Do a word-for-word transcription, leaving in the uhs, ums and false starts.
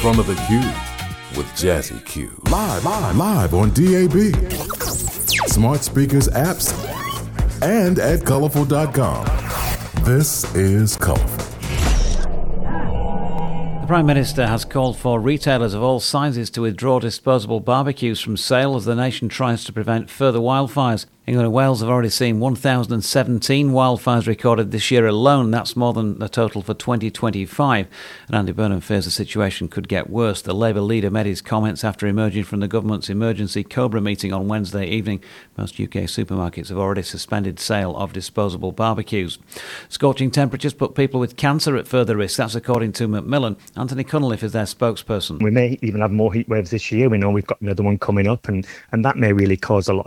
front of the queue with Jazzy Q. Live, live, live on D A B, smart speakers, apps, and at colorful dot com. This is Colorful. The Prime Minister has called for retailers of all sizes to withdraw disposable barbecues from sale as the nation tries to prevent further wildfires. England and Wales have already seen one thousand seventeen wildfires recorded this year alone. That's more than the total for twenty twenty-five. And Andy Burnham fears the situation could get worse. The Labour leader made his comments after emerging from the government's emergency Cobra meeting on Wednesday evening. Most U K supermarkets have already suspended sale of disposable barbecues. Scorching temperatures put people with cancer at further risk. That's according to Macmillan. Anthony Cunliffe is their spokesperson. We may even have more heat waves this year. We know we've got another one coming up, and, and that may really cause a lot